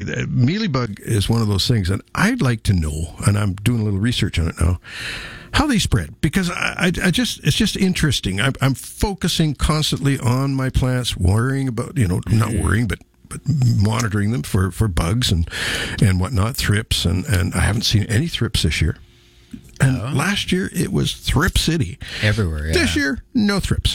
mealybug is one of those things, and I'd like to know, and I'm doing a little research on it now, how they spread, because it's just interesting. I'm focusing constantly on my plants, worrying about, not worrying, but monitoring them for bugs and whatnot, thrips, and I haven't seen any thrips this year. And last year it was Thrip City everywhere. Yeah. This year, no thrips.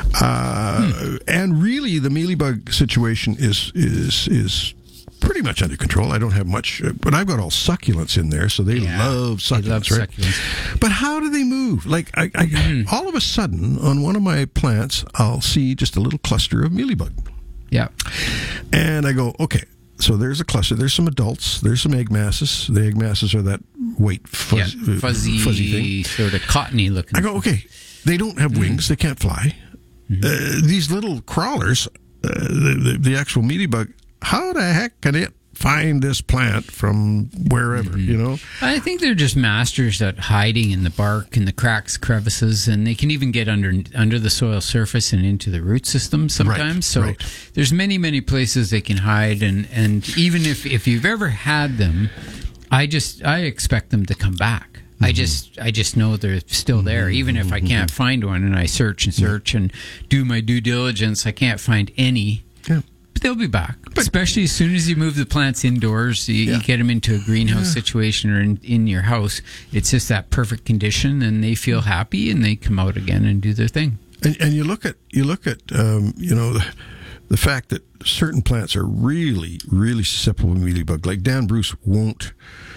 And really, the mealybug situation is pretty much under control. I don't have much, but I've got all succulents in there, so they love succulents, right? Succulents. But how do they move? Like, all of a sudden, on one of my plants, I'll see just a little cluster of mealybug. Yeah. And I go, okay, so there's a cluster. There's some adults. There's some egg masses. The egg masses are that white, fuzzy thing. Sort of cottony looking. I go, okay, they don't have wings. They can't fly. These little crawlers, the actual mealybug, how the heck can it find this plant from wherever, I think they're just masters at hiding in the bark and the cracks, crevices, and they can even get under the soil surface and into the root system sometimes. There's many places they can hide, and even if you've ever had them, I expect them to come back. I just know they're still there, even if I can't find one, and I search and do my due diligence. I can't find any. Yeah. But they'll be back, especially as soon as you move the plants indoors. You get them into a greenhouse situation or in your house. It's just that perfect condition, and they feel happy, and they come out again and do their thing. And you look at the fact that certain plants are really susceptible to mealybug. Like Dan Bruce won't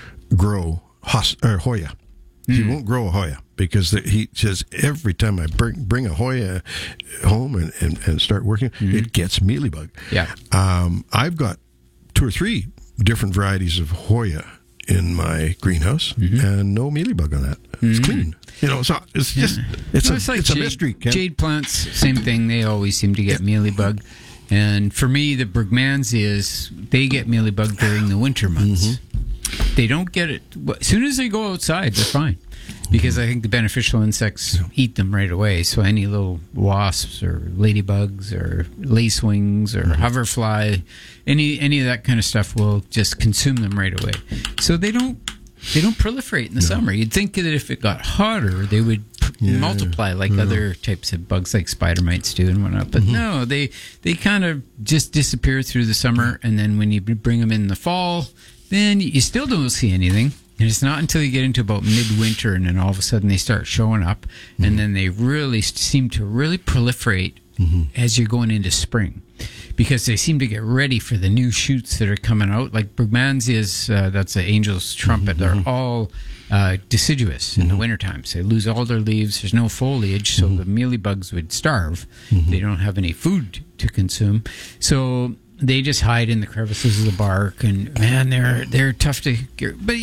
grow Hoya. He won't grow a Hoya because he says every time I bring a Hoya home and start working, it gets mealybug. Yeah. I've got 2 or 3 different varieties of Hoya in my greenhouse and no mealybug on that. It's clean. So it's just it's a mystery. Ken. Jade plants, same thing. They always seem to get mealybug. And for me, the Brugmansias, they get mealybug during the winter months. They don't get it. As soon as they go outside, they're fine. Because I think the beneficial insects eat them right away. So any little wasps or ladybugs or lacewings or hoverfly, any of that kind of stuff will just consume them right away. So they don't proliferate in the summer. You'd think that if it got hotter, they would multiply like other types of bugs, like spider mites do and whatnot. But no, they kind of just disappear through the summer, and then when you bring them in the fall, then you still don't see anything. And it's not until you get into about midwinter, and then all of a sudden they start showing up, and then they really seem to really proliferate as you're going into spring, because they seem to get ready for the new shoots that are coming out. Like Brugmansias, that's the angel's trumpet, they're all deciduous in the wintertime. So they lose all their leaves. There's no foliage, so the mealybugs would starve. They don't have any food to consume. So they just hide in the crevices of the bark, and man, they're tough to get. But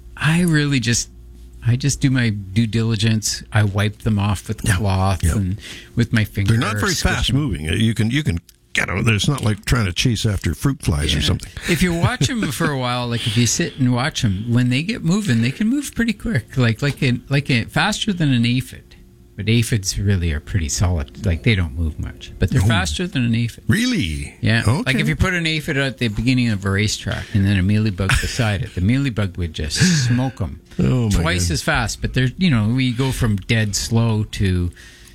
I really just do my due diligence. I wipe them off with cloth and with my finger. They're not very fast moving. You can get them. It's not like trying to chase after fruit flies or something. If you watch them for a while, like if you sit and watch them, when they get moving, they can move pretty quick, like faster than an aphid. But aphids really are pretty solid. Like, they don't move much, but they're faster than an aphid. Really? Yeah. Okay. Like if you put an aphid at the beginning of a racetrack and then a mealybug beside it, the mealybug would just smoke them twice as fast. But we go from dead slow to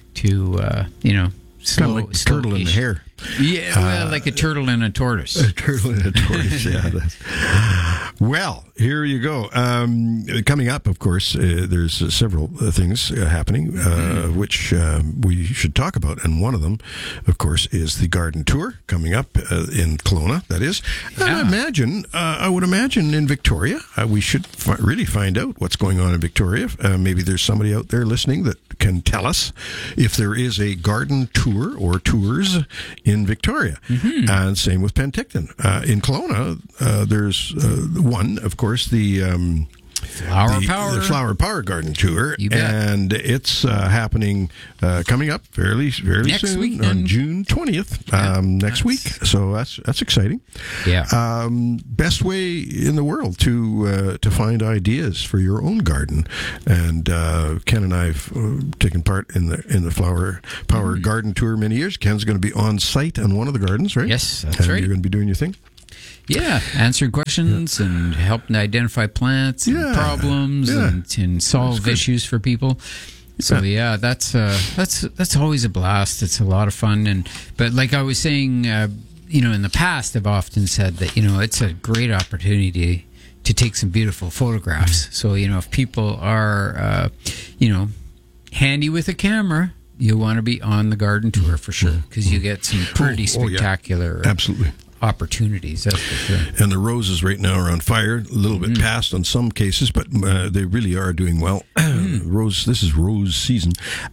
Kind of like a turtle in the hair. Yeah, like a turtle and a tortoise. A turtle and a tortoise, yeah. Well, here you go. Coming up, of course, there's several things happening, which we should talk about. And one of them, of course, is the garden tour coming up in Kelowna, that is. And I would imagine in Victoria, we should really find out what's going on in Victoria. Maybe there's somebody out there listening that can tell us if there is a garden tour or tours in Victoria. And same with Penticton. In Kelowna, there's one, of course, the Flower Power Garden Tour, and it's happening coming up fairly soon weekend. On June 20th next week. So that's exciting. Yeah. Best way in the world to find ideas for your own garden, and Ken and I've taken part in the Flower Power Garden Tour many years. Ken's going to be on site on one of the gardens, right? Yes, that's and right. You're going to be doing your thing. Yeah, answering questions and helping identify plants and problems and solve issues for people. So that's always a blast. It's a lot of fun. But like I was saying, in the past, I've often said that it's a great opportunity to take some beautiful photographs. So if people are handy with a camera, you want to be on the garden tour for sure, because you get some pretty spectacular absolutely opportunities, that's for sure. And the roses right now are on fire, a little bit past on some cases, but they really are doing well. This is rose season.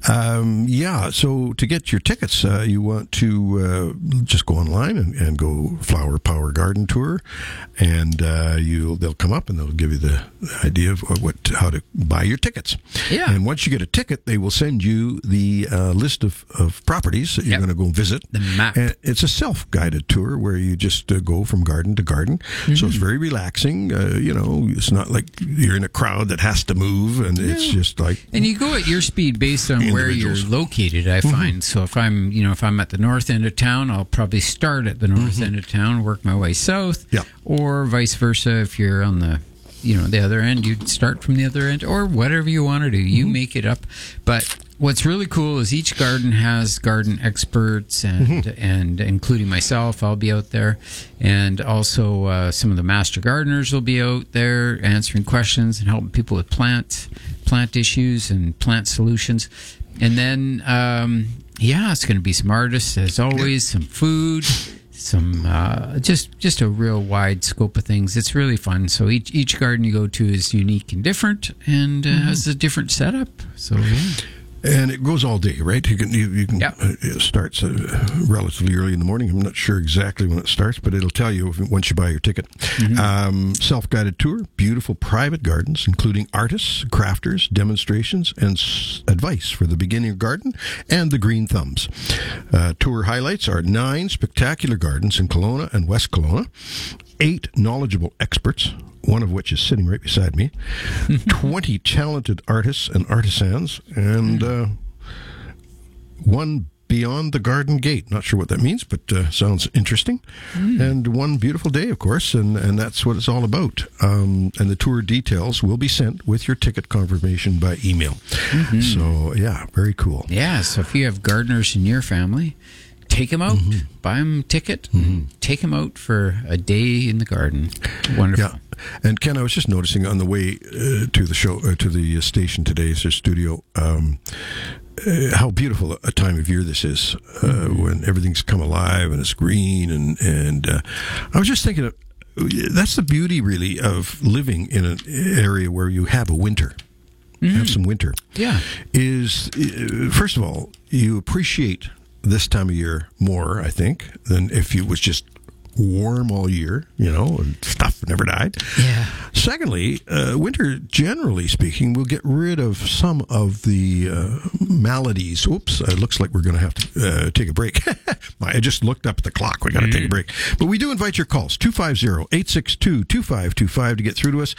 So to get your tickets, you want to just go online and go Flower Power Garden Tour, and they'll come up and they'll give you the idea of how to buy your tickets. Yeah. And once you get a ticket, they will send you the list of properties that you're going to go visit. The map. And it's a self-guided tour where you just go from garden to garden. So it's very relaxing. It's not like you're in a crowd that has to move, and it's just like... And you go at your speed based on where you're located, I find. So if I'm at the north end of town, I'll probably start at the north end of town, work my way south, or vice versa. If you're on the other end, you'd start from the other end, or whatever you want to do. You make it up. But what's really cool is each garden has garden experts, and including myself, I'll be out there, and also some of the master gardeners will be out there answering questions and helping people with plant issues and plant solutions. And then it's going to be some artists as always, some food, some just a real wide scope of things. It's really fun. So each garden you go to is unique and different, and has a different setup. So And it goes all day, right? You can it starts relatively early in the morning. I'm not sure exactly when it starts, but it'll tell you once you buy your ticket. Self-guided tour, beautiful private gardens, including artists, crafters, demonstrations, and advice for the beginner garden and the green thumbs. Tour highlights are 9 spectacular gardens in Kelowna and West Kelowna, 8 knowledgeable experts, one of which is sitting right beside me, 20 talented artists and artisans, and one beyond the garden gate. Not sure what that means, but sounds interesting. And one beautiful day, of course, and that's what it's all about. And the tour details will be sent with your ticket confirmation by email. So, very cool. Yeah, so if you have gardeners in your family, take them out, buy them a ticket, take them out for a day in the garden. Wonderful. Yeah. And Ken, I was just noticing on the way to the show, to the station today, their studio, how beautiful a time of year this is, when everything's come alive and it's green. And I was just thinking, that's the beauty, really, of living in an area where you have a winter. Have some winter. Yeah. Is, first of all, you appreciate this time of year more, I think, than if it was just warm all year, and stuff never died. Yeah. Secondly, winter, generally speaking, will get rid of some of the maladies. Oops, it looks like we're going to have to take a break. I just looked up at the clock. We got to take a break. But we do invite your calls, 250-862-2525 to get through to us,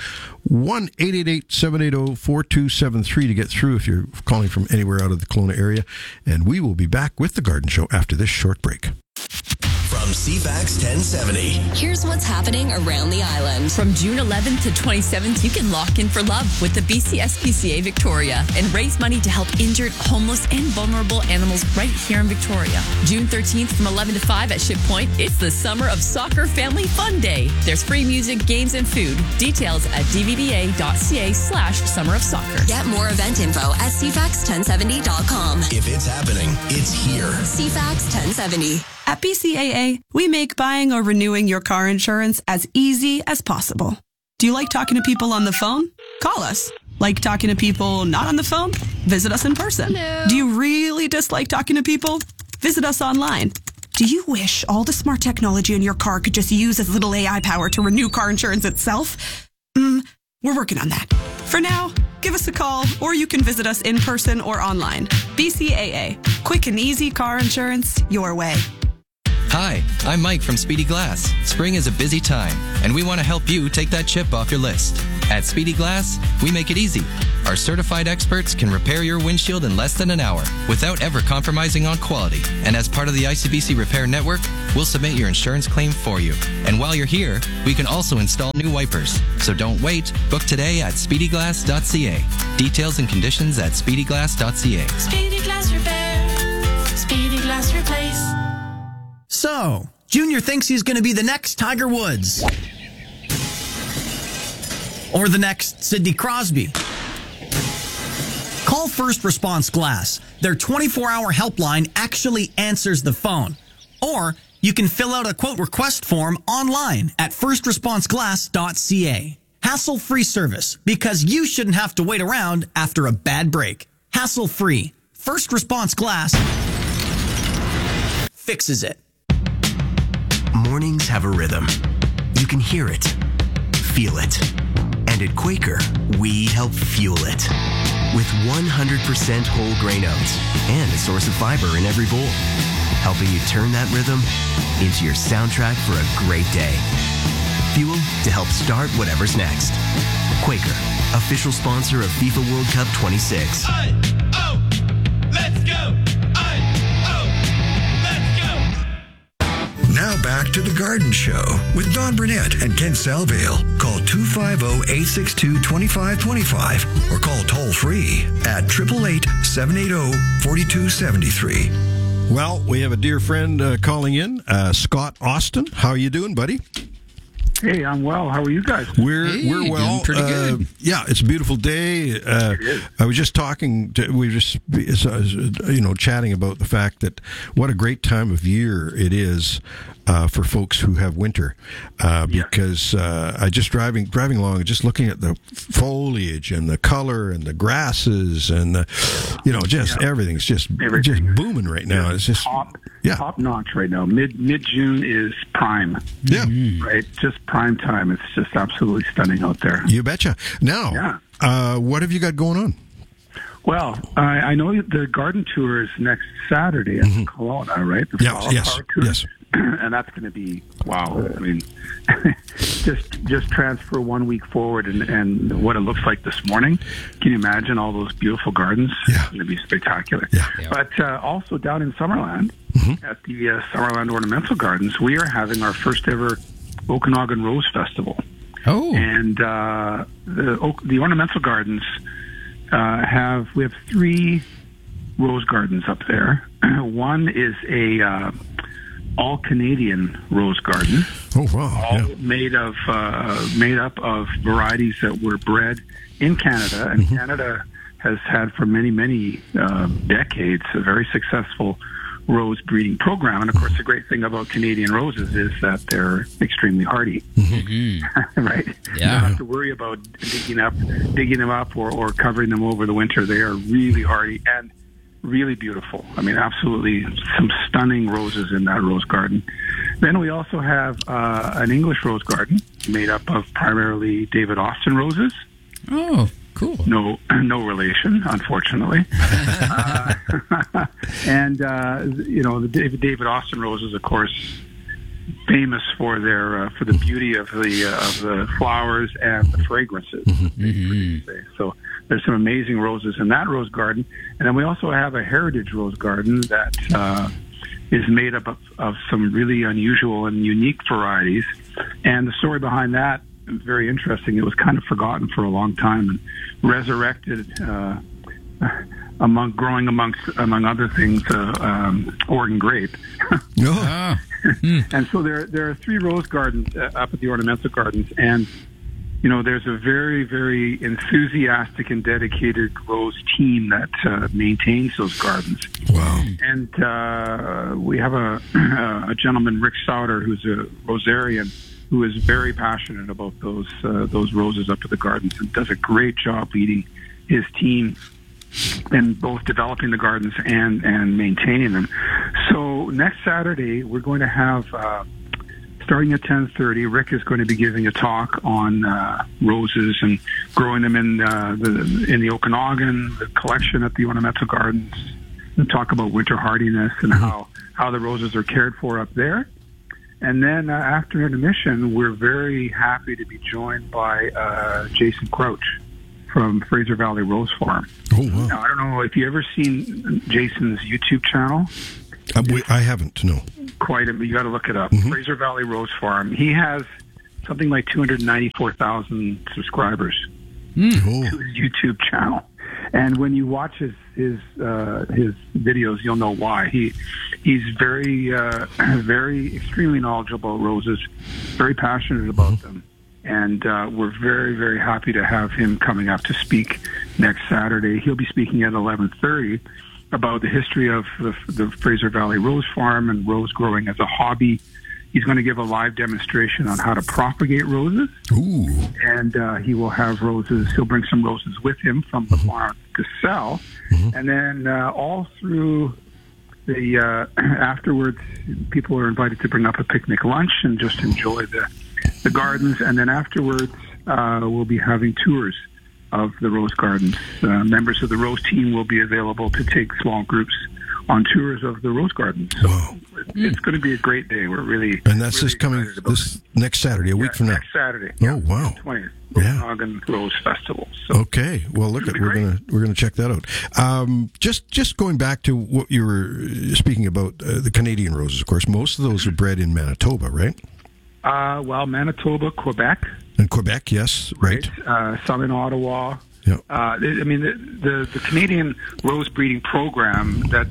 1-888-780-4273 to get through if you're calling from anywhere out of the Kelowna area. And we will be back with The Garden Show after this short break. From CFAX 1070. Here's what's happening around the island. From June 11th to 27th, you can lock in for love with the BCSPCA Victoria and raise money to help injured, homeless, and vulnerable animals right here in Victoria. June 13th from 11 to 5 at Ship Point, it's the Summer of Soccer Family Fun Day. There's free music, games, and food. Details at dvba.ca/Summer of Soccer. Get more event info at cfax1070.com. If it's happening, it's here. CFAX 1070. At BCAA, we make buying or renewing your car insurance as easy as possible. Do you like talking to people on the phone? Call us. Like talking to people not on the phone? Visit us in person. Hello. Do you really dislike talking to people? Visit us online. Do you wish all the smart technology in your car could just use as little AI power to renew car insurance itself? We're working on that. For now, give us a call, or you can visit us in person or online. BCAA. Quick and easy car insurance your way. Hi, I'm Mike from Speedy Glass. Spring is a busy time, and we want to help you take that chip off your list. At Speedy Glass, we make it easy. Our certified experts can repair your windshield in less than an hour without ever compromising on quality. And as part of the ICBC Repair Network, we'll submit your insurance claim for you. And while you're here, we can also install new wipers. So don't wait. Book today at speedyglass.ca. Details and conditions at speedyglass.ca. Speedy Glass Repair. Speedy Glass Replace. So, Junior thinks he's going to be the next Tiger Woods. Or the next Sidney Crosby. Call First Response Glass. Their 24-hour helpline actually answers the phone. Or you can fill out a quote request form online at firstresponseglass.ca. Hassle-free service, because you shouldn't have to wait around after a bad break. Hassle-free. First Response Glass fixes it. Mornings have a rhythm. You can hear it, feel it. And at Quaker, we help fuel it. With 100% whole grain oats and a source of fiber in every bowl. Helping you turn that rhythm into your soundtrack for a great day. Fuel to help start whatever's next. Quaker, official sponsor of FIFA World Cup 26. Let's go! Now back to The Garden Show with Don Burnett and Ken Salvale. Call 250-862-2525 or call toll-free at 888-780-4273. Well, we have a dear friend calling in, Scott Austin. How are you doing, buddy? Hey, I'm well. How are you guys? We're well. Doing pretty good. Yeah, it's a beautiful day. It is. I was just talking. We were just chatting about the fact that what a great time of year it is for folks who have winter. Because I just driving along, and just looking at the foliage and the color and the grasses and everything's just booming right now. It's just top notch right now. Mid June is prime. Yeah, right. Just prime time. It's just absolutely stunning out there. You betcha. Now, what have you got going on? Well, I know the garden tour is next Saturday at Kelowna, right? The Power Tour. Yes. And that's going to be wow. I mean, just transfer 1 week forward and what it looks like this morning. Can you imagine all those beautiful gardens? Yeah. It's going to be spectacular. Yeah. But also down in Summerland at the Summerland Ornamental Gardens, we are having our first ever Okanagan Rose Festival. Oh. And the Ornamental Gardens we have 3 rose gardens up there. One is a all Canadian rose garden. Oh wow! All made up of varieties that were bred in Canada, and Canada has had for many decades a very successful rose breeding program. And of course, the great thing about Canadian roses is that they're extremely hardy. Right? Yeah. You don't have to worry about digging them up or covering them over the winter. They are really hardy and really beautiful. I mean, absolutely some stunning roses in that rose garden. Then we also have an English rose garden made up of primarily David Austin roses. Oh, cool. No relation, unfortunately. And the David Austin roses, of course, famous for their for the beauty of the flowers and the fragrances. So there's some amazing roses in that rose garden, and then we also have a heritage rose garden that is made up of some really unusual and unique varieties. And the story behind that is very interesting. It was kind of forgotten for a long time and resurrected among other things, Oregon grape. And so there are 3 rose gardens up at the Ornamental Gardens, and there's a very, very enthusiastic and dedicated rose team that maintains those gardens. Wow! And we have a gentleman, Rick Sauter, who's a rosarian, who is very passionate about those roses up at the gardens and does a great job leading his team in both developing the gardens and maintaining them. So next Saturday, we're going to have, starting at 10:30, Rick is going to be giving a talk on roses and growing them in the Okanagan, the collection at the Ornamental Gardens, and talk about winter hardiness and how the roses are cared for up there. And then after intermission, we're very happy to be joined by Jason Crouch from Fraser Valley Rose Farm. Oh, wow. Now, I don't know if you ever seen Jason's YouTube channel. I haven't, no. Quite, you got to look it up. Mm-hmm. Fraser Valley Rose Farm. He has something like 294,000 subscribers to his YouTube channel. And when you watch his videos, you'll know why. He's very extremely knowledgeable about roses, very passionate about them, and we're very, very happy to have him coming up to speak next Saturday. He'll be speaking at 11:30 about the history of the Fraser Valley Rose Farm and rose growing as a hobby. He's going to give a live demonstration on how to propagate roses. Ooh. And he will have roses. He'll bring some roses with him from the farm to sell. And then all through the afterwards, people are invited to bring up a picnic lunch and just enjoy the gardens. And then afterwards, we'll be having tours of the rose gardens. Members of the rose team will be available to take small groups on tours of the rose gardens. So it's going to be a great day. We're really that's really this next Saturday, a week from now. Next Saturday. Oh, wow. 20th. Okanagan Rose Festival. So okay. Well, look, we're gonna check that out. Just going back to what you were speaking about, the Canadian roses. Of course, most of those are bred in Manitoba, right? Well, Manitoba, Quebec. And Quebec, yes, right. Some in Ottawa. Yeah. I mean, the Canadian rose breeding program that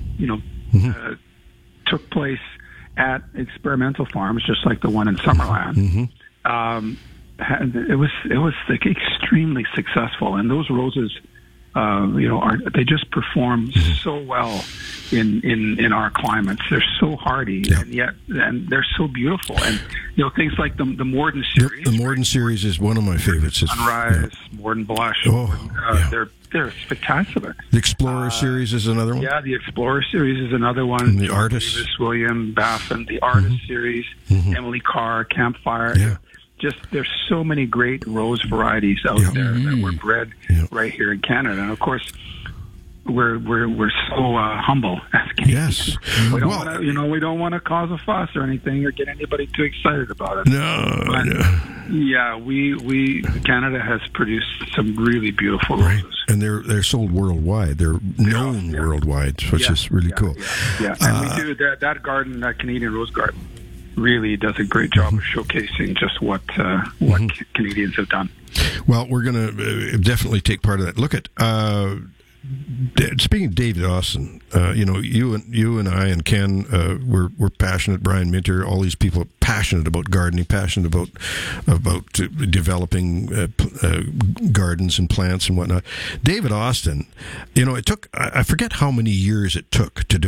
took place at experimental farms, just like the one in Summerland. It was like extremely successful, and those roses, they just perform so well in our climates. They're so hardy, and they're so beautiful. And things like the Morden series. The Morden series is one of my favorites. Sunrise, Morden Blush. They're spectacular. The Explorer series is another one. Yeah, the Explorer series is another one. And the Artist, Davis, William Baffin, the Artist series, Emily Carr, Campfire. Yeah. Just there's so many great rose varieties out there that were bred right here in Canada, and of course we're so humble as Canadians. Yes, we don't we don't want to cause a fuss or anything or get anybody too excited about it. No, yeah, we Canada has produced some really beautiful roses, and they're sold worldwide. They're known worldwide, which is really cool. Yeah, and we do that garden, that Canadian rose garden, really does a great job of showcasing just what Canadians have done. Well, we're going to definitely take part of that. Look at speaking of David Austin, you and I and Ken, we're passionate. Brian Minter, all these people are passionate about gardening, passionate about developing gardens and plants and whatnot. David Austin, it took, I forget how many years it took to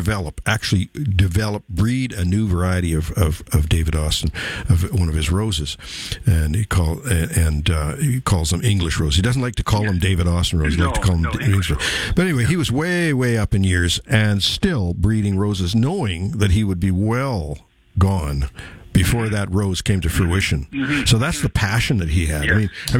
breed a new variety of David Austin, of one of his roses, and he calls them English roses. He doesn't like to call them David Austin roses. He likes to call them English roses. But anyway, he was way up in years and still breeding roses, knowing that he would be well gone before that rose came to fruition. So that's the passion that he had.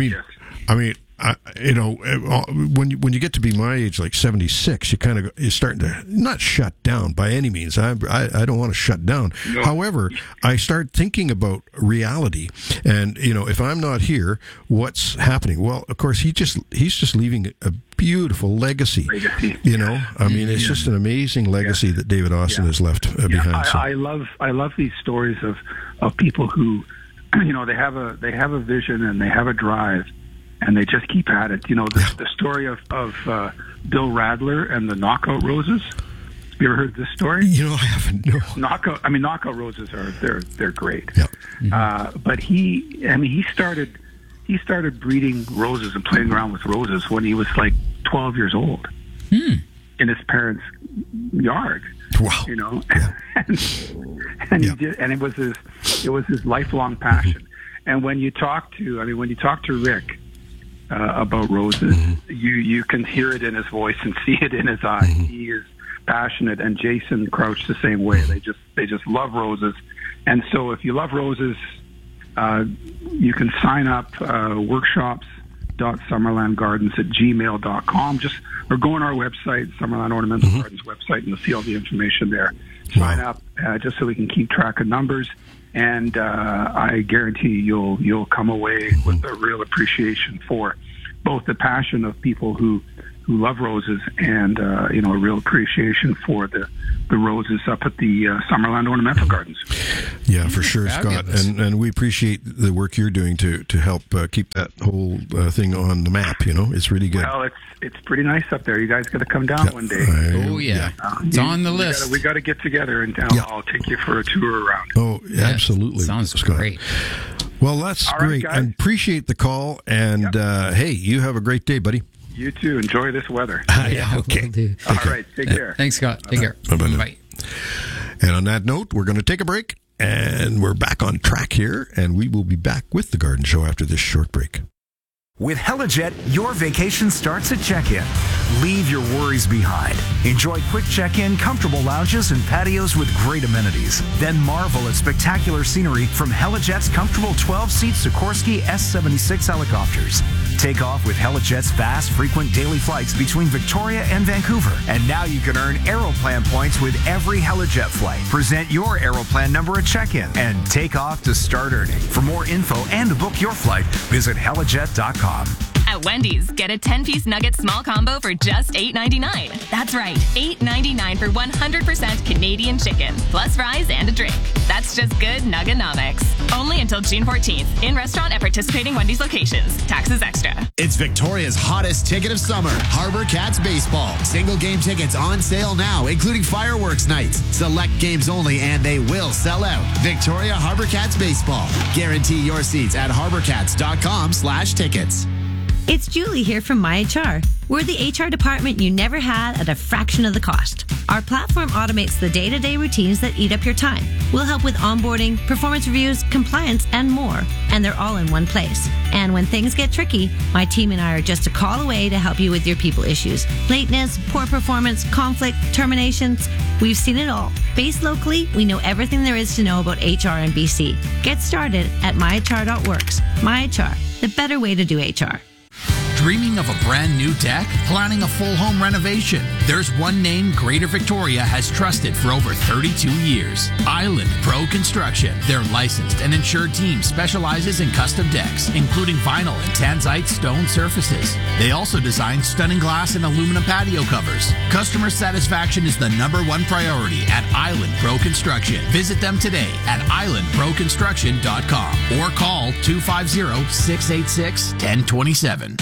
When you get to be my age, like 76, you're starting to not shut down by any means. I don't want to shut down. No. However, I start thinking about reality, and if I'm not here, what's happening? Well, of course, he's just leaving a beautiful legacy. It's just an amazing legacy that David Austin has left behind. I love these stories of people who, they have a vision and they have a drive, and they just keep at it. The story of Bill Radler and the Knockout Roses. Have you ever heard this story? I haven't. No. Knockout roses they're great. Yeah. But he started breeding roses and playing around with roses when he was like 12 years old in his parents' yard. Wow. And he did, and it was his lifelong passion. And when you talk to Rick about roses, you can hear it in his voice and see it in his eyes. He is passionate, and Jason Crouch the same way. They just love roses, and so if you love roses, you can sign up workshops summerlandgardens@gmail.com. Or go on our website, Summerland Ornamental Gardens website, and you'll see all the information there. Sign up just so we can keep track of numbers. And I guarantee you'll come away with a real appreciation for both the passion of people who love roses and a real appreciation for the roses up at the Summerland Ornamental Gardens. Yeah, for sure, Scott. And we appreciate the work you're doing to help keep that whole thing on the map. It's really good. Well, it's pretty nice up there. You guys got to come down one day. It's on the list. We got to get together, and I'll take you for a tour around. Oh, absolutely. Sounds Scott. great. Well, that's great. I appreciate the call. And hey, you have a great day, buddy. You too. Enjoy this weather. Okay. All right. Take care. Thanks, Scott. Take care. Bye. And on that note, we're going to take a break, and we're back on track here, and we will be back with the Garden Show after this short break. With Helijet, your vacation starts at check-in. Leave your worries behind. Enjoy quick check-in, comfortable lounges, and patios with great amenities. Then marvel at spectacular scenery from Helijet's comfortable 12-seat Sikorsky S-76 helicopters. Take off with Helijet's fast, frequent daily flights between Victoria and Vancouver. And now you can earn Aeroplan points with every Helijet flight. Present your Aeroplan number at check-in and take off to start earning. For more info and to book your flight, visit helijet.com. At Wendy's, get a 10-piece nugget small combo for just $8.99. That's right, $8.99 for 100% Canadian chicken, plus fries and a drink. That's just good Nuggenomics. Only until June 14th. In restaurant at participating Wendy's locations. Taxes extra. It's Victoria's hottest ticket of summer, Harbor Cats Baseball. Single game tickets on sale now, including fireworks nights. Select games only, and they will sell out. Victoria Harbor Cats Baseball. Guarantee your seats at harborcats.com/tickets. It's Julie here from MyHR. We're the HR department you never had at a fraction of the cost. Our platform automates the day-to-day routines that eat up your time. We'll help with onboarding, performance reviews, compliance, and more. And they're all in one place. And when things get tricky, my team and I are just a call away to help you with your people issues. Lateness, poor performance, conflict, terminations. We've seen it all. Based locally, we know everything there is to know about HR in BC. Get started at myhr.works. MyHR, the better way to do HR. Dreaming of a brand new deck? Planning a full home renovation? There's one name Greater Victoria has trusted for over 32 years. Island Pro Construction. Their licensed and insured team specializes in custom decks, including vinyl and tanzite stone surfaces. They also design stunning glass and aluminum patio covers. Customer satisfaction is the #1 priority at Island Pro Construction. Visit them today at islandproconstruction.com or call 250-686-1027.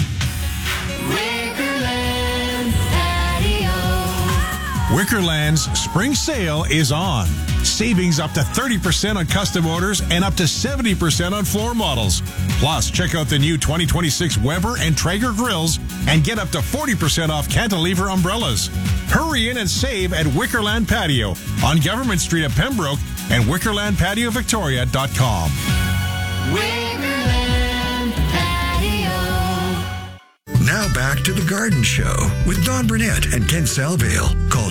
Wickerland's spring sale is on. Savings up to 30% on custom orders and up to 70% on floor models. Plus, check out the new 2026 Weber and Traeger grills and get up to 40% off cantilever umbrellas. Hurry in and save at Wickerland Patio on Government Street at Pembroke and WickerlandPatioVictoria.com. Now back to the Garden Show with Don Burnett and Ken Salvale. Call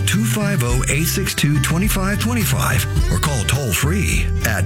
250-862-2525 or call toll free at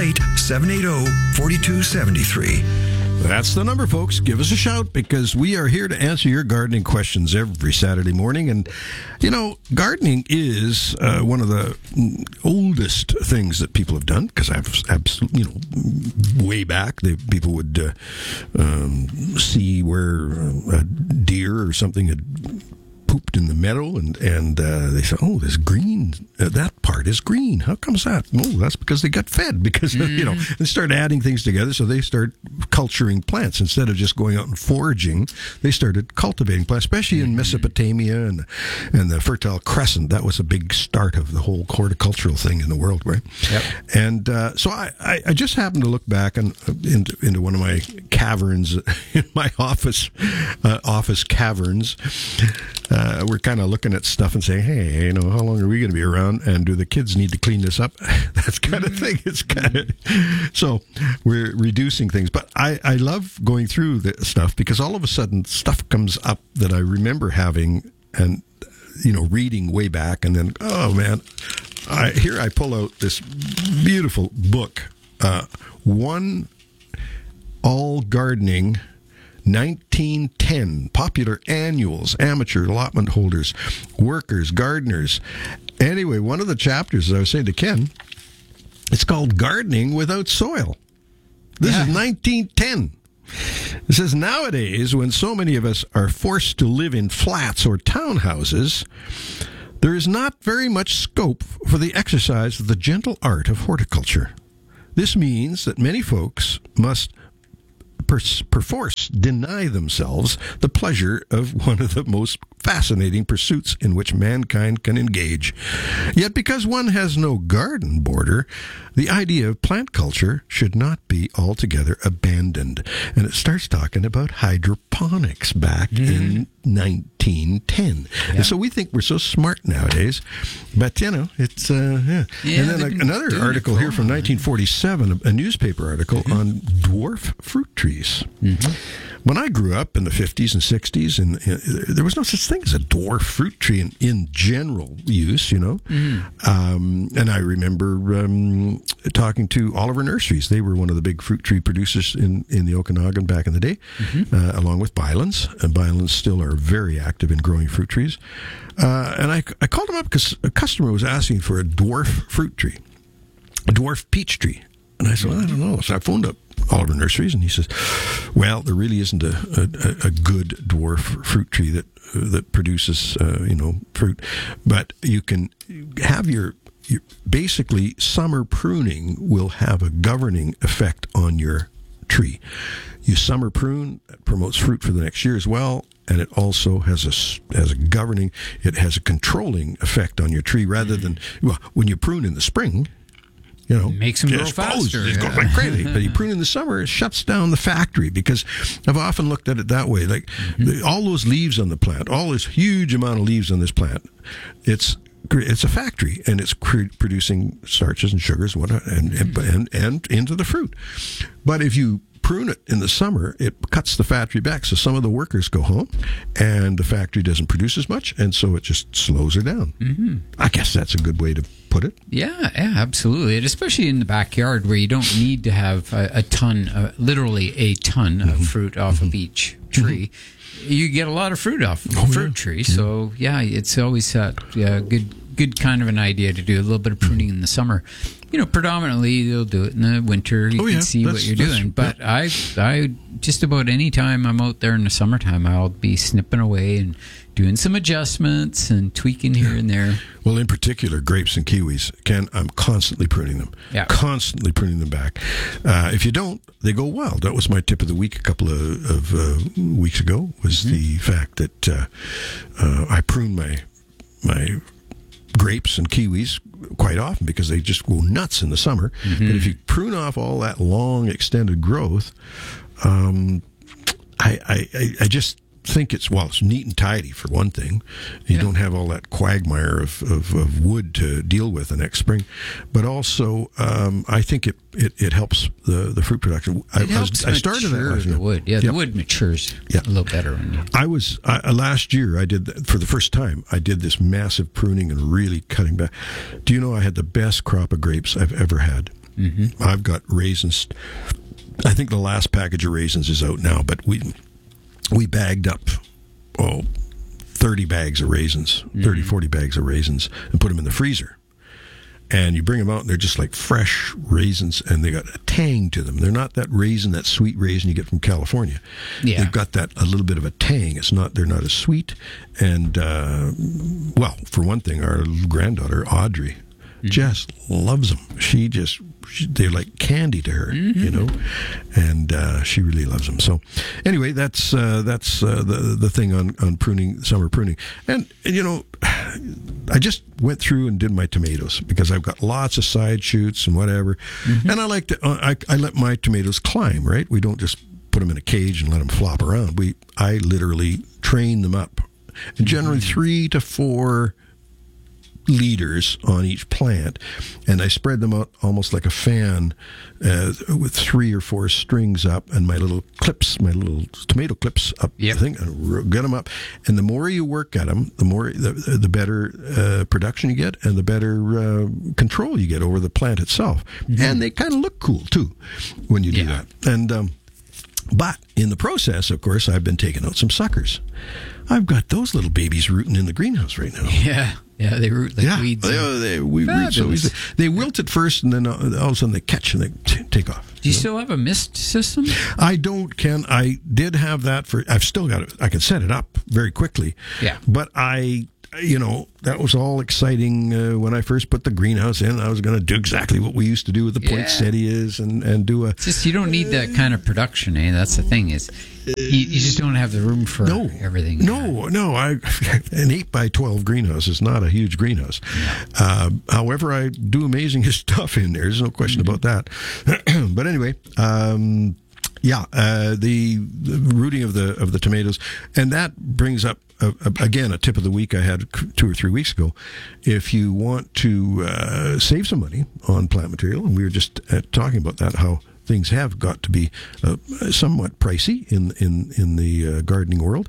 888-780-4273. That's the number, folks. Give us a shout because we are here to answer your gardening questions every Saturday morning. And, gardening is one of the oldest things that people have done because I've absolutely, way back, people would see where a deer or something had pooped in the meadow, and they said, "Oh, this green, that part is green. How comes that?" Oh, that's because they got fed. Because they start adding things together, so they start culturing plants instead of just going out and foraging. They started cultivating plants, especially in Mesopotamia and the Fertile Crescent. That was a big start of the whole horticultural thing in the world, right? Yep. And so I just happened to look back into one of my caverns in my office caverns. We're kind of looking at stuff and saying, hey, how long are we going to be around? And do the kids need to clean this up? That kind of thing. It's kind of, so we're reducing things. But I love going through the stuff because all of a sudden stuff comes up that I remember having and, reading way back. And then, oh man, here I pull out this beautiful book, One All Gardening 1910, popular annuals, amateur allotment holders, workers, gardeners. Anyway, one of the chapters, as I was saying to Ken, it's called Gardening Without Soil. This is 1910. It says, nowadays, when so many of us are forced to live in flats or townhouses, there is not very much scope for the exercise of the gentle art of horticulture. This means that many folks must perforce deny themselves the pleasure of one of the most fascinating pursuits in which mankind can engage. Yet because one has no garden border, the idea of plant culture should not be altogether abandoned. And it starts talking about hydroponics back in 1910. Yeah. And so we think we're so smart nowadays, but it's And then another article here from 1947, a newspaper article on dwarf fruit trees. When I grew up in the 50s and 60s, and there was no such thing as a dwarf fruit tree in general use, and I remember talking to Oliver Nurseries. They were one of the big fruit tree producers in the Okanagan back in the day, along with Bylands. And Bylands still are very active in growing fruit trees. And I called them up because a customer was asking for a dwarf fruit tree, a dwarf peach tree. And I said, well, I don't know. So I phoned up Oliver Nurseries, and he says, well, there really isn't a good dwarf fruit tree that produces fruit, but you can have your basically summer pruning will have a governing effect on your tree. You summer prune, it promotes fruit for the next year as well, and it also has it has a controlling effect on your tree rather than when you prune in the spring. Makes them grow faster. It goes like crazy. But you prune in the summer, it shuts down the factory, because I've often looked at it that way. Like all those leaves on the plant, all this huge amount of leaves on this plant, it's a factory, and it's producing starches and sugars and into the fruit. But if you prune it in the summer, it cuts the factory back. So some of the workers go home, and the factory doesn't produce as much, and so it just slows her down. I guess that's a good way to put it. Yeah, absolutely. And especially in the backyard, where you don't need to have a ton, literally a ton of fruit off of each tree. You get a lot of fruit off of a fruit tree. So it's always good kind of an idea to do a little bit of pruning in the summer. Predominantly they'll do it in the winter. You can see what you're doing. But I just about any time I'm out there in the summertime, I'll be snipping away and doing some adjustments and tweaking here and there. Well, in particular, grapes and kiwis, Ken, I'm constantly pruning them. Yeah. Constantly pruning them back. If you don't, they go wild. That was my tip of the week a couple of weeks ago, was the fact that I prune my grapes and kiwis quite often because they just go nuts in the summer. But if you prune off all that long extended growth, I just think it's neat and tidy, for one thing. You don't have all that quagmire of wood to deal with the next spring, but also I think it helps the fruit production. I started the wood. The wood matures a little better. I was last year. I did for the first time. I did this massive pruning and really cutting back. Do you know I had the best crop of grapes I've ever had? I've got raisins. I think the last package of raisins is out now, but we bagged up 30 bags of raisins, 30, 40 bags of raisins, and put them in the freezer. And you bring them out, and they're just like fresh raisins, and they got a tang to them. They're not that sweet raisin you get from California. They've got a little bit of a tang. They're not as sweet. And, for one thing, our granddaughter, Audrey, just loves them. They're like candy to her, and she really loves them. So anyway, that's the thing on pruning, summer pruning. And I just went through and did my tomatoes because I've got lots of side shoots and whatever. And I like to, I let my tomatoes climb, right? We don't just put them in a cage and let them flop around. I literally train them up, and generally 3 to 4 leaders on each plant, and I spread them out almost like a fan with 3 or 4 strings up, and my little tomato clips up the thing, and get them up. And the more you work at them, the better production you get, and the better control you get over the plant itself. And they kind of look cool too when you do that. And But in the process, of course, I've been taking out some suckers. I've got those little babies rooting in the greenhouse right now. Yeah, they root like weeds. They root so easily. They wilt at first, and then all of a sudden they catch and they take off. Do you still have a mist system? I don't, Ken. I did have that I've still got it. I can set it up very quickly. Yeah. But that was all exciting when I first put the greenhouse in. I was going to do exactly what we used to do with the poinsettias and do a... It's just you don't need that kind of production, eh? That's the thing is you just don't have the room for everything. No. An 8x12 greenhouse is not a huge greenhouse. However, I do amazing stuff in there. There's no question about that. But anyway... the rooting of the tomatoes, and that brings up again a tip of the week I had 2 or 3 weeks ago. If you want to save some money on plant material, and we were just talking about that, how things have got to be somewhat pricey in the gardening world.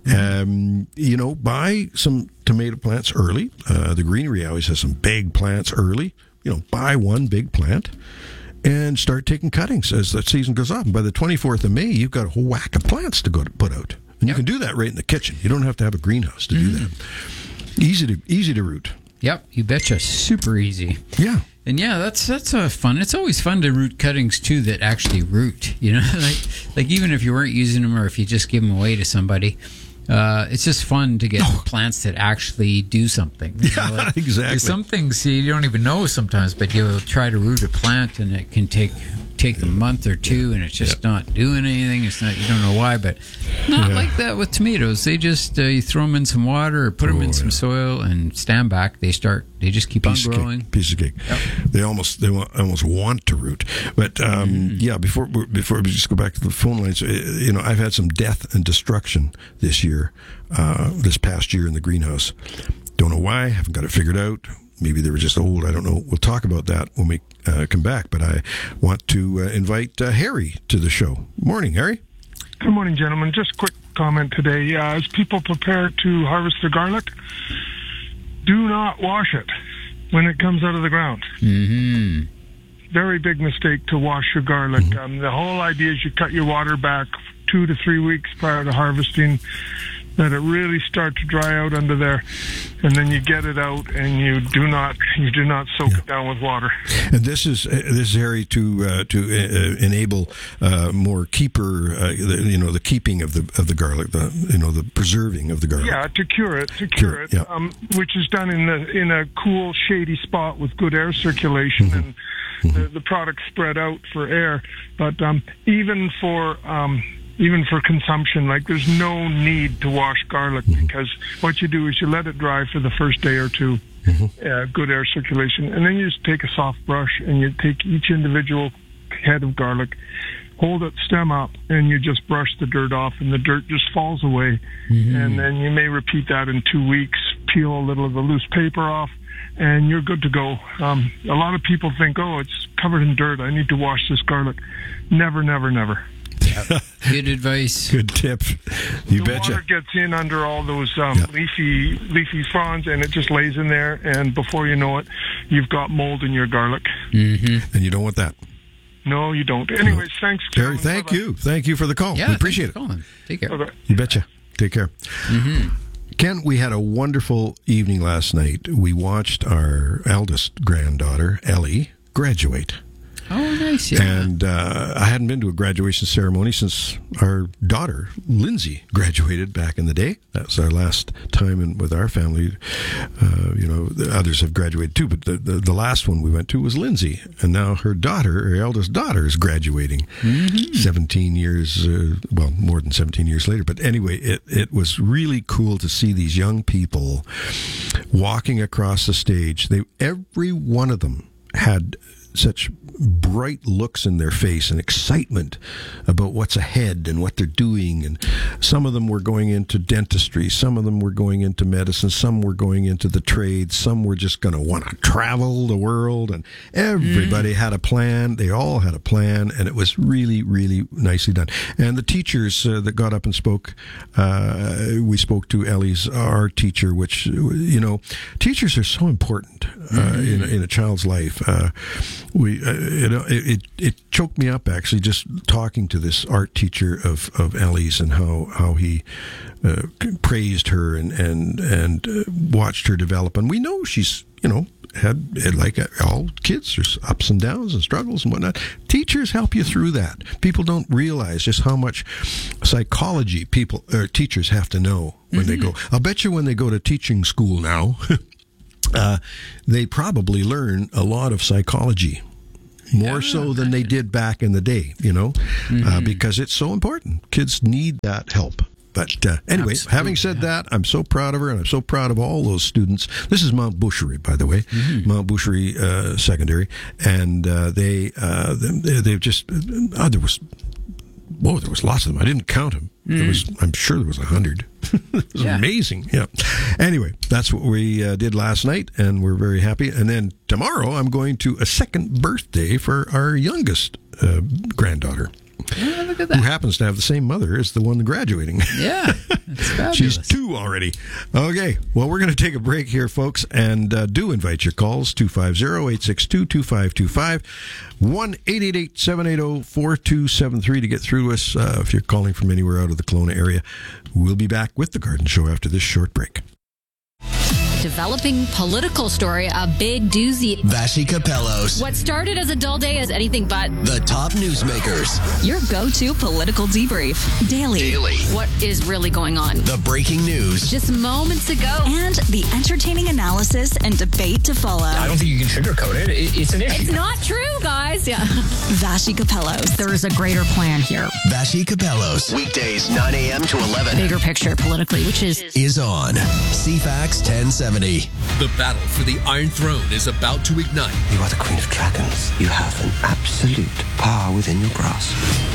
Buy some tomato plants early. The greenery always has some big plants early. Buy one big plant and start taking cuttings as the season goes on. By the 24th of May, you've got a whole whack of plants to put out. And you can do that right in the kitchen. You don't have to have a greenhouse to do that. Easy to root. Yep, you betcha. Super easy. Yeah. And that's fun. It's always fun to root cuttings too that actually root. Like even if you weren't using them or if you just give them away to somebody. It's just fun to get plants that actually do something. Exactly. Some things you don't even know sometimes, but you'll try to root a plant and it can take a month or two and it's just not doing anything. It's not, you don't know why, but not like that with tomatoes. They just, you throw them in some water or put them in some soil and stand back. They just keep on growing. Piece of cake. Yep. They almost want to root. But, before we just go back to the phone lines, I've had some death and destruction this year, this past year in the greenhouse. Don't know why. Haven't got it figured out. Maybe they were just old. I don't know. We'll talk about that when we come back. But I want to invite Harry to the show. Morning, Harry. Good morning, gentlemen. Just a quick comment today. As people prepare to harvest the garlic, do not wash it when it comes out of the ground. Mm-hmm. Very big mistake to wash your garlic. The whole idea is you cut your water back 2 to 3 weeks prior to harvesting, let it really start to dry out under there, and then you get it out and you do not soak it down with water. And this is Harry to enable more keeper, the keeping of the garlic, the preserving of the garlic. Yeah, to cure it, which is done in a cool, shady spot with good air circulation and the product spread out for air. But even for consumption, like there's no need to wash garlic because what you do is you let it dry for the first day or two, good air circulation, and then you just take a soft brush and you take each individual head of garlic, hold it stem up, and you just brush the dirt off, and the dirt just falls away. And then you may repeat that in 2 weeks, peel a little of the loose paper off, and you're good to go. A lot of people think, it's covered in dirt, I need to wash this garlic. Never, never, never. Good advice. Good tip. You betcha. The water gets in under all those leafy fronds, and it just lays in there, and before you know it, you've got mold in your garlic. And you don't want that. No, you don't. Anyways, thanks, Terry. Thank you. Thank you for the call. Yeah, we appreciate it. Calling. Take care. Bye-bye. You betcha. Take care. Ken, we had a wonderful evening last night. We watched our eldest granddaughter, Ellie, graduate. Oh, nice. Yeah. And I hadn't been to a graduation ceremony since our daughter, Lindsay, graduated back in the day. That was our last time with our family. The others have graduated too, but the last one we went to was Lindsay. And now her eldest daughter, is graduating 17 years, more than 17 years later. But anyway, it was really cool to see these young people walking across the stage. Every one of them had such bright looks in their face and excitement about what's ahead and what they're doing. And Some of them were going into dentistry. Some of them were going into medicine. Some were going into the trades. Some were just going to want to travel the world. And everybody had a plan. They all had a plan. And it was really, really nicely done. And the teachers that got up and spoke, we spoke to Ellie's art teacher, which, you know, teachers are so important in a child's life. It choked me up, actually, just talking to this art teacher of Ellie's and how he praised her and watched her develop. And we know she's, you know, had like all kids, there's ups and downs and struggles and whatnot. Teachers help you through that. People don't realize just how much psychology teachers have to know when they go. I'll bet you when they go to teaching school now, they probably learn a lot of psychology. More so than they did back in the day, you know, because it's so important. Kids need that help. But anyway, having said that, I'm so proud of her, and I'm so proud of all those students. This is Mount Boucherie, by the way, Mount Boucherie Secondary, and they've just there was lots of them. I didn't count them. I'm sure there was 100. It was amazing. Yeah. Anyway, that's what we did last night, and we're very happy. And then tomorrow, I'm going to a second birthday for our youngest granddaughter. Yeah, look at that. Who happens to have the same mother as the one graduating. Yeah, that's fabulous. She's 2 already. Okay, well, we're going to take a break here, folks, and do invite your calls, 250-862-2525, 1-888-780-4273 to get through to us if you're calling from anywhere out of the Kelowna area. We'll be back with The Garden Show after this short break. Developing political story, a big doozy. Vashi Capellos. What started as a dull day is anything but The top newsmakers. Your go-to political debrief. Daily. What is really going on? The breaking news. Just moments ago. And the entertaining analysis and debate to follow. I don't think you can sugarcoat it. It's an issue. It's not true, guys. Yeah. Vashi Capellos. There is a greater plan here. Vashi Capellos. Weekdays, 9 a.m. to 11. Bigger picture politically, which is on CFAX 1070. The battle for the Iron Throne is about to ignite. You are the Queen of Dragons. You have an absolute power within your grasp.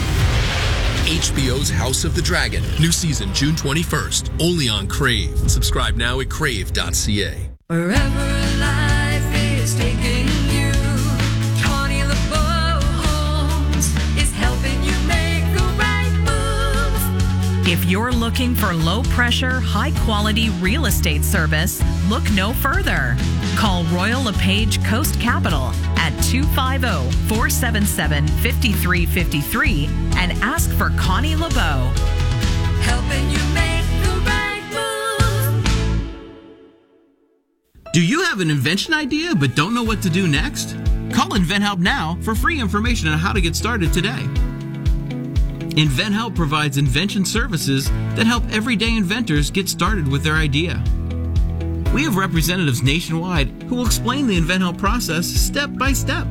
HBO's House of the Dragon. New season June 21st. Only on Crave. Subscribe now at crave.ca. Wherever life is taking you, Connie LeBeau Homes is helping you make the right move. If you're looking for low-pressure, high-quality real estate service, look no further. Call Royal LePage Coast Capital at 250-477-5353 and ask for Connie LeBeau. Helping you make the right move. Do you have an invention idea but don't know what to do next? Call InventHelp now for free information on how to get started today. InventHelp provides invention services that help everyday inventors get started with their idea. We have representatives nationwide who will explain the InventHelp process step by step.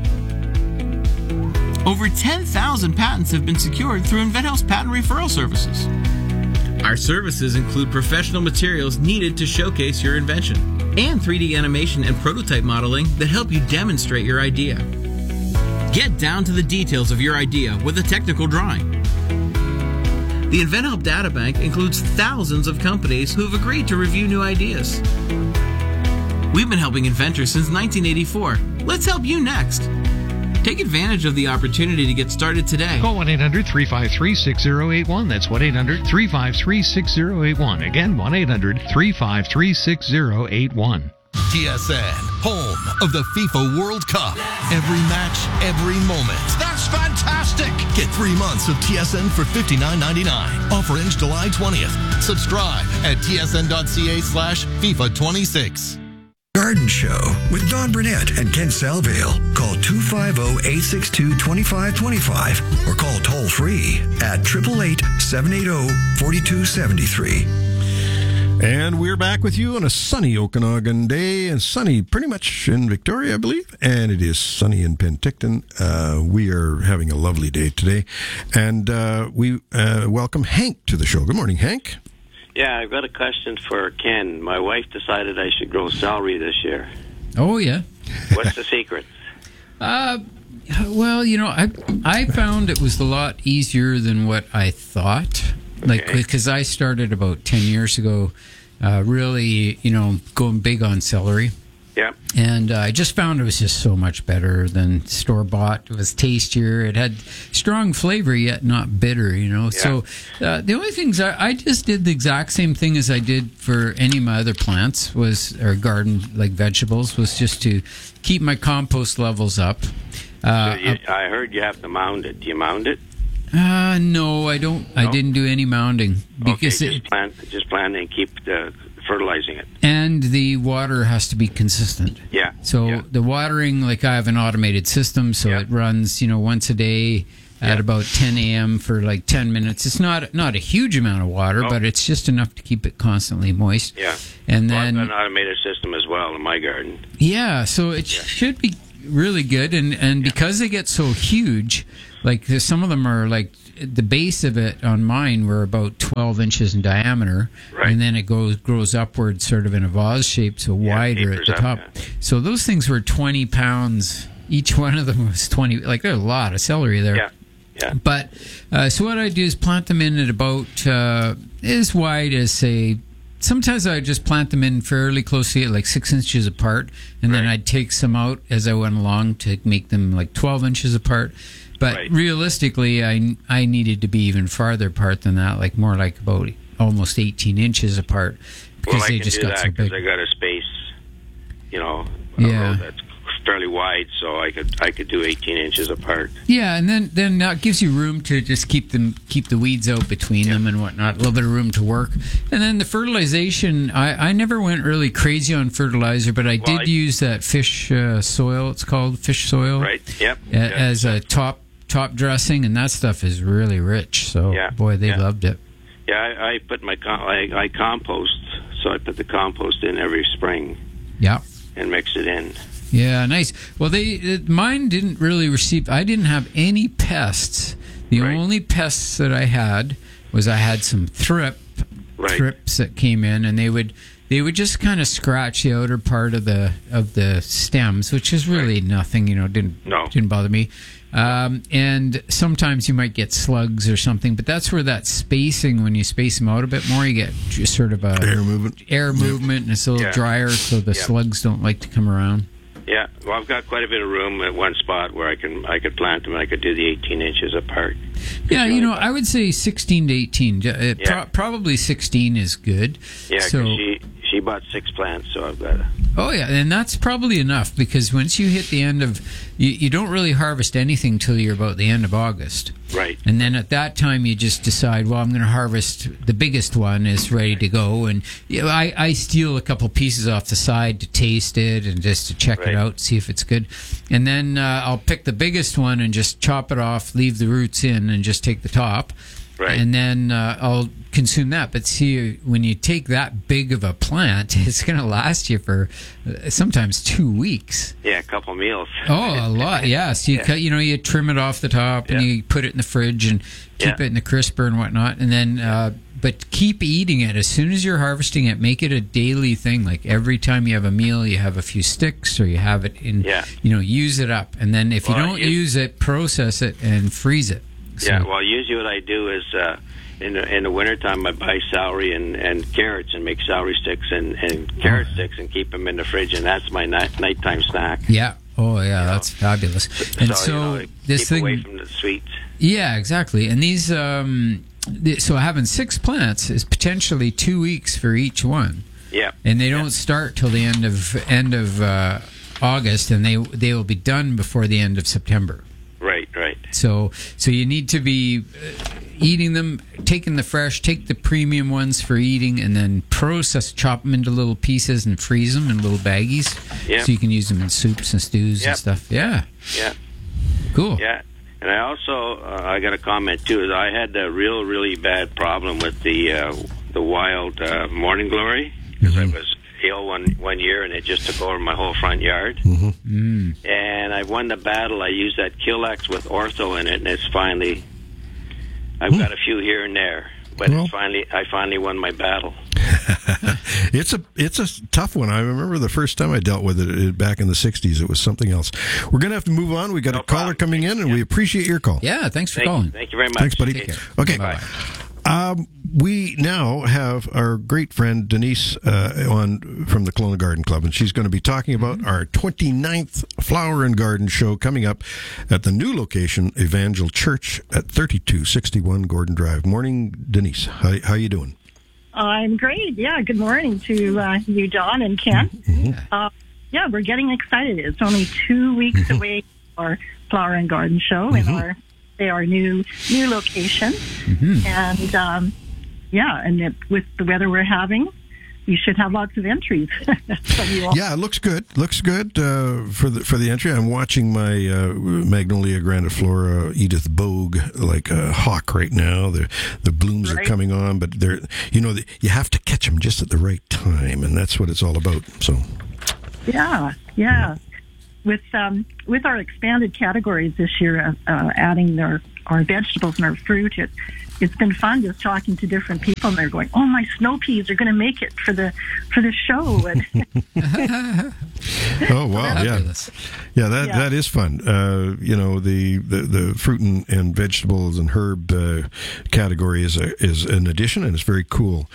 Over 10,000 patents have been secured through InventHelp's patent referral services. Our services include professional materials needed to showcase your invention and 3D animation and prototype modeling that help you demonstrate your idea. Get down to the details of your idea with a technical drawing. The InventHelp Databank includes thousands of companies who have agreed to review new ideas. We've been helping inventors since 1984. Let's help you next. Take advantage of the opportunity to get started today. Call 1-800-353-6081. That's 1-800-353-6081. Again, 1-800-353-6081. TSN, home of the FIFA World Cup. Every match, every moment. That's fantastic! Get 3 months of TSN for $59.99. Offer ends July 20th. Subscribe at tsn.ca/FIFA26. Garden Show with Don Burnett and Ken Salvale. Call 250-862-2525 or call toll free at 888-780-4273. And we're back with you on a sunny Okanagan day, and sunny pretty much in Victoria, I believe, and it is sunny in Penticton. We are having a lovely day today, and we welcome Hank to the show. Good morning, Hank. Yeah, I've got a question for Ken. My wife decided I should grow celery this year. Oh, yeah. What's the secret? Well, you know, I found it was a lot easier than what I thought. Like, because I started about 10 years ago, really, going big on celery. Yeah. And I just found it was just so much better than store-bought. It was tastier. It had strong flavor, yet not bitter, Yeah. So the only things I just did the exact same thing as I did for any of my other plants or garden, like vegetables, was just to keep my compost levels up. I heard you have to mound it. Do you mound it? No, I don't. No? I didn't do any mounding. Because just plant and keep fertilizing it. And the water has to be consistent. Yeah. So the watering, like I have an automated system, so it runs, once a day at about 10 a.m. for like 10 minutes. It's not a huge amount of water, but it's just enough to keep it constantly moist. Yeah. And then I've got an automated system as well in my garden. Yeah, so it should be really good. And because they get so huge, like some of them are like, the base of it on mine were about 12 inches in diameter, and then it grows upward sort of in a vase shape, so wider at the top. So those things were 20 pounds. Each one of them was 20. Like, there's a lot of celery there. Yeah. But so what I do is plant them in at about as wide as, say, sometimes I just plant them in fairly closely at like 6 inches apart, and then I'd take some out as I went along to make them like 12 inches apart. But realistically, I needed to be even farther apart than that, like more like about almost 18 inches apart, because they just got so big. I got a space, a road that's fairly wide, so I could do 18 inches apart. Yeah, and then that gives you room to just keep the weeds out between them and whatnot. A little bit of room to work. And then the fertilization, I never went really crazy on fertilizer, but I did use that fish soil. It's called fish soil. Right. Yep. As a top dressing, and that stuff is really rich. So boy, they loved it. Yeah, I put I compost, so I put the compost in every spring. Yeah. And mix it in. Yeah, nice. Well, mine didn't really receive. I didn't have any pests. The only pests that I had was I had some thrips that came in, and they would just kind of scratch the outer part of the stems, which is really nothing. Didn't bother me. And sometimes you might get slugs or something, but that's where that spacing, when you space them out a bit more, you get just sort of a air movement, and it's a little drier, so the slugs don't like to come around. Yeah, well, I've got quite a bit of room at one spot where I could plant them, and I could do the 18 inches apart. Yeah, I would say 16 to 18. Probably 16 is good. Yeah, because she bought 6 plants, so I've got. Oh yeah, and that's probably enough, because once you hit the end of, you don't really harvest anything till you're about the end of August. Right. And then at that time you just decide, well, I'm going to harvest the biggest one is ready to go, and I steal a couple pieces off the side to taste it and just to check it out, see if it's good, and then I'll pick the biggest one and just chop it off, leave the roots in, and just take the top. Right. And then I'll consume that. But see, when you take that big of a plant, it's going to last you for sometimes 2 weeks. Yeah, a couple meals. Oh, a lot. Yeah. So you trim it off the top and you put it in the fridge and keep it in the crisper and whatnot. And then, but keep eating it. As soon as you're harvesting it, make it a daily thing. Like every time you have a meal, you have a few sticks, or you have it in, use it up. And then if you don't use it, process it and freeze it. So. Yeah, well, usually what I do is in the wintertime I buy celery and carrots and make celery sticks and carrot sticks and keep them in the fridge, and that's my nighttime snack. Yeah. Oh, yeah, that's fabulous. And so this keep thing away from the sweets. Yeah, exactly. And these, so having 6 plants is potentially 2 weeks for each one. Yeah. And they don't start till the end of August, and they will be done before the end of September. Right. So you need to be eating them, taking the fresh, take the premium ones for eating, and then chop them into little pieces and freeze them in little baggies. Yeah. So you can use them in soups and stews and stuff. Yeah. Yeah. Cool. Yeah. And I also, I got a comment too, is I had a really bad problem with the wild morning glory. Because I was ill one year, and it just took over my whole front yard. Mm-hmm. And I won the battle. I used that Kill-X with ortho in it, and it's finally, I've got a few here and there, but I finally won my battle. It's a tough one. I remember the first time I dealt with it back in the 60s. It was something else. We're going to have to move on. We got a caller coming in, and we appreciate your call. Yeah, thanks for calling. Thank you very much. Thanks, buddy. Okay. Bye. We now have our great friend Denise on from the Kelowna Garden Club, and she's going to be talking about our 29th Flower and Garden Show coming up at the new location, Evangel Church at 3261 Gordon Drive. Morning, Denise. How you doing? I'm great. Yeah, good morning to you, Don and Ken. Yeah, we're getting excited. It's only 2 weeks away for our Flower and Garden Show in our new location. And with the weather we're having, you should have lots of entries. Yeah, it looks good. Looks good for the entry. I'm watching my Magnolia grandiflora Edith Bogue like a hawk right now. The blooms are coming on, but they're you have to catch them just at the right time, and that's what it's all about. So. Yeah. With our expanded categories this year, adding our vegetables and our fruit, it's been fun just talking to different people, and they're going, "Oh, my snow peas are going to make it for the show." And oh wow, that is fun. The fruit and vegetables and herb category is an addition, and it's very cool.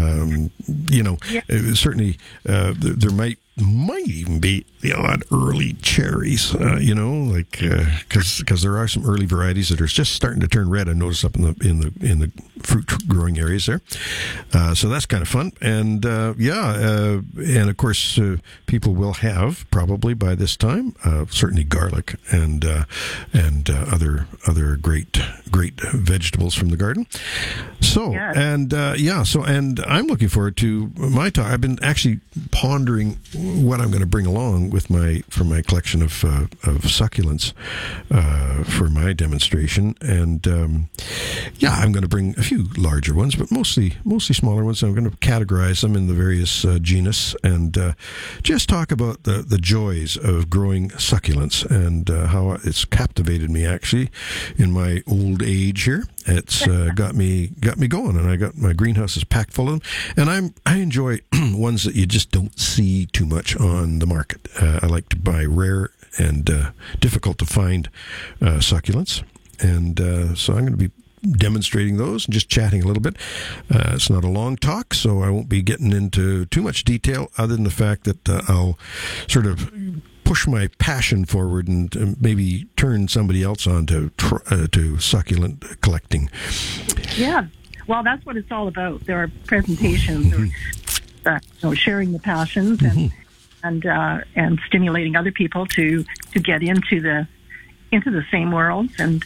Certainly there might even be the odd early cherries, because there are some early varieties that are just starting to turn red. I noticed up in the fruit growing areas there, so that's kind of fun. And and of course people will have probably by this time certainly garlic and other great vegetables from the garden. So and I'm looking forward to my talk. I've been actually pondering what I'm going to bring along with my collection of succulents for my demonstration, and I'm going to bring a few larger ones, but mostly smaller ones. I'm going to categorize them in the various genus and just talk about the joys of growing succulents and how it's captivated me actually in my old age here. It's got me going, and I got my greenhouse is packed full of them, and I enjoy ones that you just don't see too much on the market. I like to buy rare and difficult to find succulents, and so I'm going to be demonstrating those and just chatting a little bit. It's not a long talk, so I won't be getting into too much detail other than the fact that I'll sort of push my passion forward and maybe turn somebody else on to succulent collecting. Yeah, well, that's what it's all about. There are presentations, sharing the passions and stimulating other people to get into the same worlds. And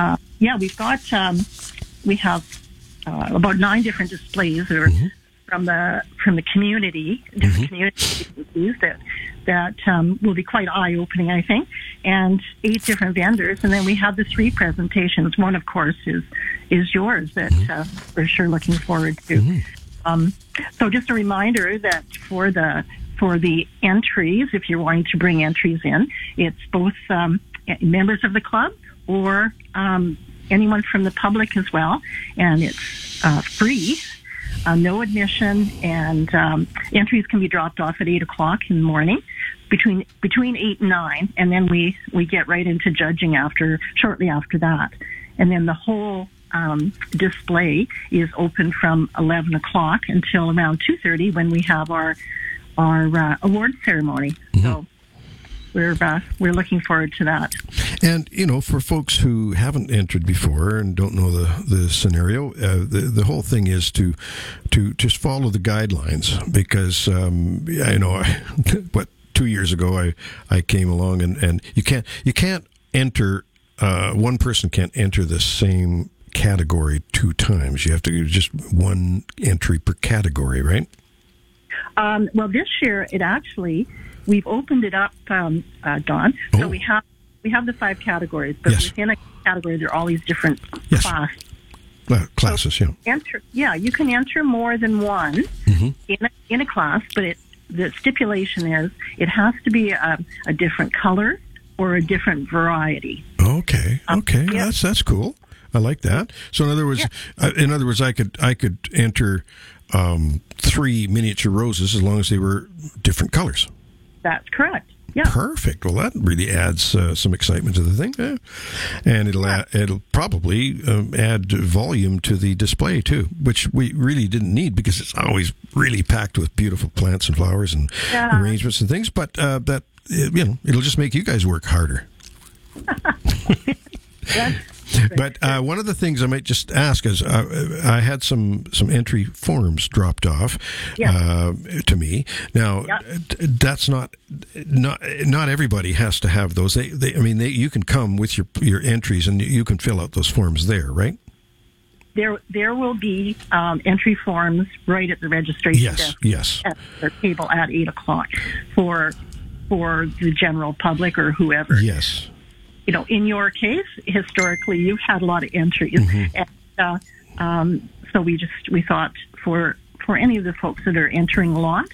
we have about 9 different displays that are from the community, different communities that will be quite eye-opening, I think, and 8 different vendors. And then we have the 3 presentations. One, of course, is yours that we're sure looking forward to. So just a reminder that for the entries, if you're wanting to bring entries in, it's both members of the club or anyone from the public as well, and it's free. No admission, and entries can be dropped off at 8 o'clock in the morning, between 8 and 9, and then we get right into judging shortly after that. And then the whole display is open from 11 o'clock until around 2:30 when we have our award ceremony. So we're looking forward to that. And for folks who haven't entered before and don't know the scenario, the whole thing is to just follow the guidelines, because I know 2 years ago I came along and you can't enter one person can't enter the same category 2 times. You have to do just 1 entry per category, right? Well, this year we've opened it up, Don. So we have the 5 categories, but within a category there are all these different classes. Classes, so you can enter more than one in a class, but the stipulation is it has to be a different color or a different variety. Okay. That's cool. I like that. So in other words, I could enter 3 miniature roses as long as they were different colors. That's correct. Yeah. Perfect. Well, that really adds some excitement to the thing, and it'll probably add volume to the display too, which we really didn't need because it's always really packed with beautiful plants and flowers and arrangements and things. But that it'll just make you guys work harder. But one of the things I might just ask is I had some entry forms dropped off to me. Now, that's not everybody has to have those. You can come with your entries and you can fill out those forms there, right? There will be entry forms right at the registration desk. Yes. At the table at 8:00 for the general public or whoever. Yes. In your case, historically, you've had a lot of entries, and so we thought for any of the folks that are entering a lot,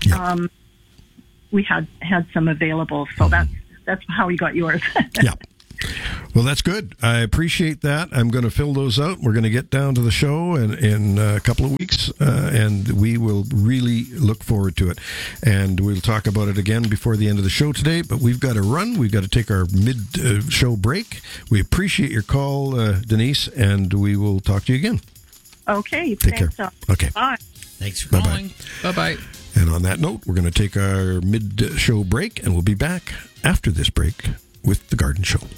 we had some available. So that's how we got yours. Yeah. Well, that's good. I appreciate that. I'm going to fill those out. We're going to get down to the show in a couple of weeks, and we will really look forward to it. And we'll talk about it again before the end of the show today, but we've got to run. We've got to take our mid-show break. We appreciate your call, Denise, and we will talk to you again. Okay. Take care. Okay. Bye. Thanks for calling. Bye-bye. And on that note, we're going to take our mid-show break, and we'll be back after this break with The Garden Show.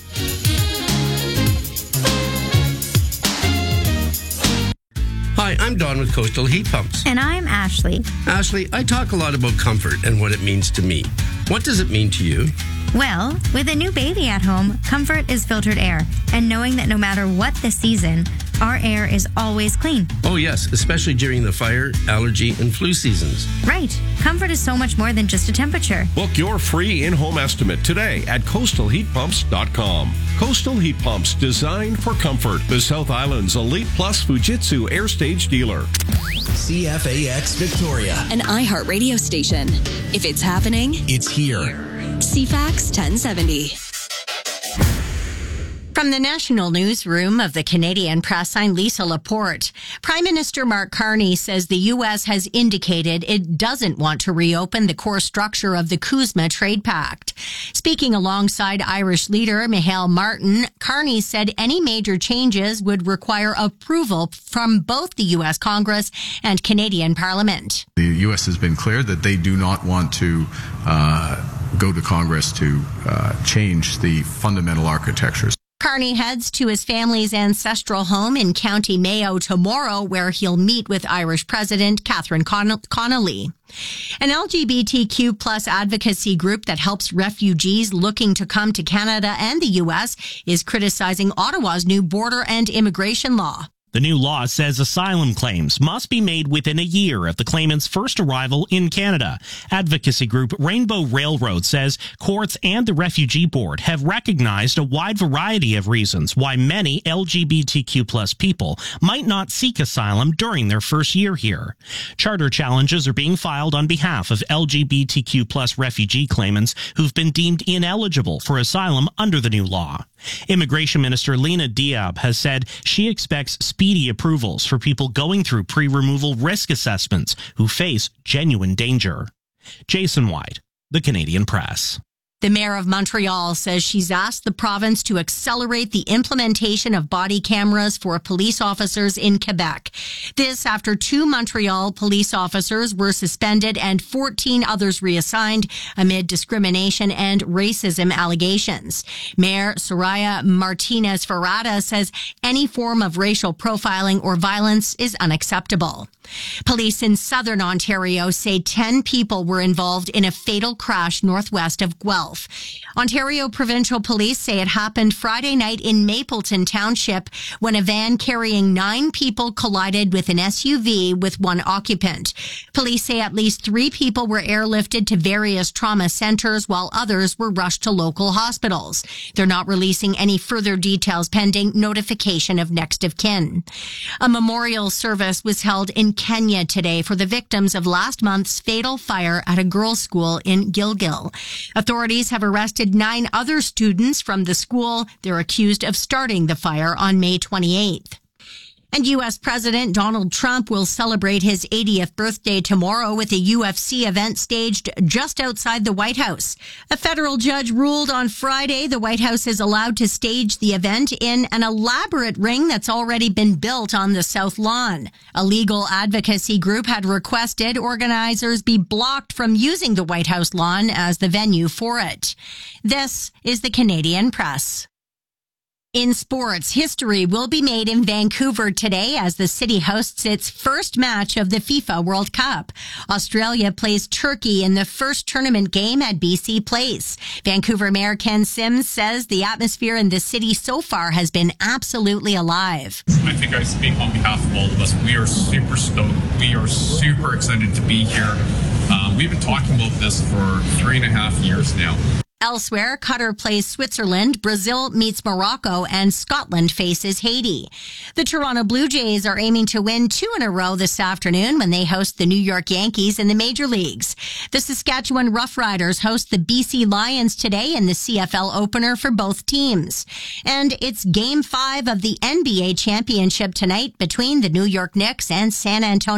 Hi, I'm Don with Coastal Heat Pumps. And I'm Ashley. Ashley, I talk a lot about comfort and what it means to me. What does it mean to you? Well, with a new baby at home, comfort is filtered air, and knowing that no matter what the season, our air is always clean. Oh yes, especially during the fire, allergy, and flu seasons. Right. Comfort is so much more than just a temperature. Book your free in-home estimate today at coastalheatpumps.com. Coastal Heat Pumps, designed for comfort. The South Island's Elite Plus Fujitsu Air Stage dealer. CFAX Victoria. An iHeartRadio station. If it's happening, it's here. CFAX 1070. From the National Newsroom of the Canadian Press, I'm Lisa Laporte. Prime Minister Mark Carney says the U.S. has indicated it doesn't want to reopen the core structure of the CUSMA Trade Pact. Speaking alongside Irish leader Micheál Martin, Carney said any major changes would require approval from both the U.S. Congress and Canadian Parliament. The U.S. has been clear that they do not want to go to Congress to change the fundamental architectures. Carney heads to his family's ancestral home in County Mayo tomorrow, where he'll meet with Irish President Catherine Connolly. An LGBTQ plus advocacy group that helps refugees looking to come to Canada and the U.S. is criticizing Ottawa's new border and immigration law. The new law says asylum claims must be made within a year of the claimant's first arrival in Canada. Advocacy group Rainbow Railroad says courts and the Refugee Board have recognized a wide variety of reasons why many LGBTQ plus people might not seek asylum during their first year here. Charter challenges are being filed on behalf of LGBTQ plus refugee claimants who've been deemed ineligible for asylum under the new law. Immigration Minister Lena Diab has said she expects speedy approvals for people going through pre-removal risk assessments who face genuine danger. Jason White, The Canadian Press. The mayor of Montreal says she's asked the province to accelerate the implementation of body cameras for police officers in Quebec. This after 2 Montreal police officers were suspended and 14 others reassigned amid discrimination and racism allegations. Mayor Soraya Martinez Ferrada says any form of racial profiling or violence is unacceptable. Police in southern Ontario say 10 people were involved in a fatal crash northwest of Guelph. Ontario Provincial Police say it happened Friday night in Mapleton Township when a van carrying 9 people collided with an SUV with 1 occupant. Police say at least 3 people were airlifted to various trauma centers while others were rushed to local hospitals. They're not releasing any further details pending notification of next of kin. A memorial service was held in Kenya today for the victims of last month's fatal fire at a girls' school in Gilgil. Authorities have arrested 9 other students from the school. They're accused of starting the fire on May 28th. And U.S. President Donald Trump will celebrate his 80th birthday tomorrow with a UFC event staged just outside the White House. A federal judge ruled on Friday the White House is allowed to stage the event in an elaborate ring that's already been built on the South Lawn. A legal advocacy group had requested organizers be blocked from using the White House lawn as the venue for it. This is the Canadian Press. In sports, history will be made in Vancouver today as the city hosts its first match of the FIFA World Cup. Australia plays Turkey in the first tournament game at BC Place. Vancouver Mayor Ken Sims says the atmosphere in the city so far has been absolutely alive. I think I speak on behalf of all of us. We are super stoked. We are super excited to be here. We've been talking about this for 3.5 years now. Elsewhere, Qatar plays Switzerland, Brazil meets Morocco, and Scotland faces Haiti. The Toronto Blue Jays are aiming to win 2 in a row this afternoon when they host the New York Yankees in the major leagues. The Saskatchewan Roughriders host the BC Lions today in the CFL opener for both teams. And it's Game 5 of the NBA championship tonight between the New York Knicks and San Antonio